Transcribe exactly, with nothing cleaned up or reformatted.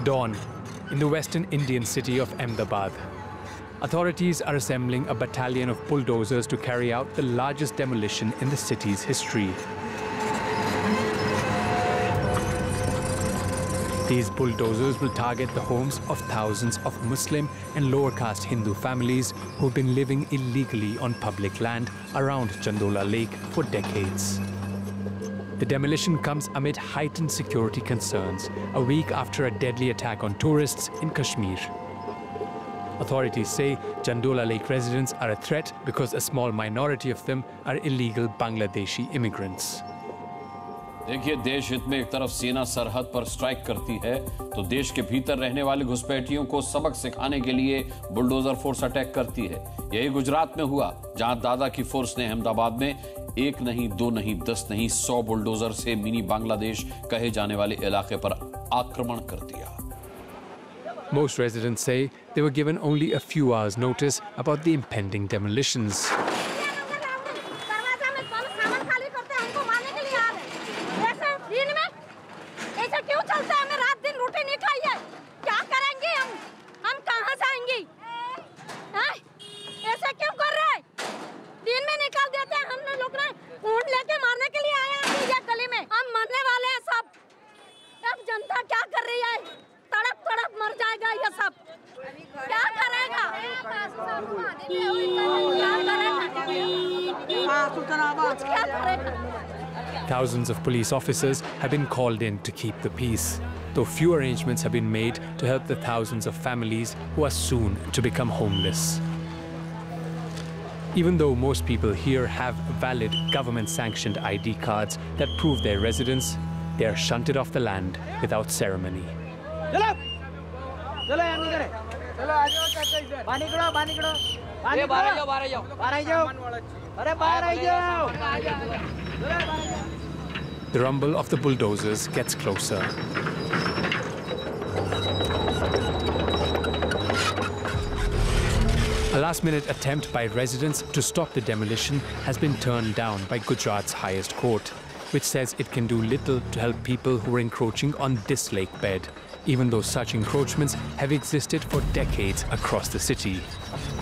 Dawn, in the western Indian city of Ahmedabad. Authorities are assembling a battalion of bulldozers to carry out the largest demolition in the city's history. These bulldozers will target the homes of thousands of Muslim and lower caste Hindu families who've been living illegally on public land around Chandola Lake for decades. The demolition comes amid heightened security concerns, a week after a deadly attack on tourists in Kashmir. Authorities say Chandola Lake residents are a threat because a small minority of them are illegal Bangladeshi immigrants. देखिए, देश हित में एक तरफ सेना सरहद पर strike करती है तो देश के भीतर रहने वाले घुसपैठियों को सबक सिखाने के लिए बुलडोजर फोर्स अटैक करती है। यही गुजरात में हुआ, जहां दादा की फोर्स ने अहमदाबाद में एक नहीं, दो नहीं, दस नहीं, सौ बुलडोजर से मिनी बांग्लादेश कहे जाने वाले इलाके पर आक्रमण कर दिया। Most residents say they were given only a few hours' notice about the impending demolitions. Thousands of police officers have been called in to keep the peace, though few arrangements have been made to help the thousands of families who are soon to become homeless. Even though most people here have valid government-sanctioned I D cards that prove their residence, they are shunted off the land without ceremony. The rumble of the bulldozers gets closer. A last-minute attempt by residents to stop the demolition has been turned down by Gujarat's highest court, which says it can do little to help people who are encroaching on this lake bed, even though such encroachments have existed for decades across the city.